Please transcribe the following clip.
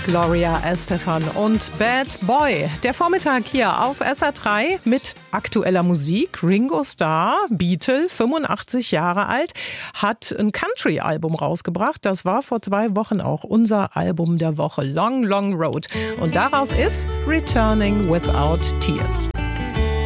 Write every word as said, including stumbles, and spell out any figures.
Gloria Estefan und Bad Boy. Der Vormittag hier auf S R drei mit aktueller Musik. Ringo Starr, Beatle, fünfundachtzig Jahre alt, hat ein Country-Album rausgebracht. Das war vor zwei Wochen auch unser Album der Woche, Long, Long Road. Und daraus ist Returning Without Tears.